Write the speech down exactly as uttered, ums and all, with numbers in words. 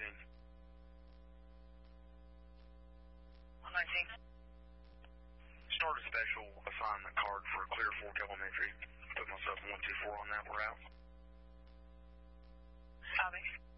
nineteen. one nineteen. Start a special assignment card for Clear Fork Elementary. Put myself in one two four on that. We're out. Copy.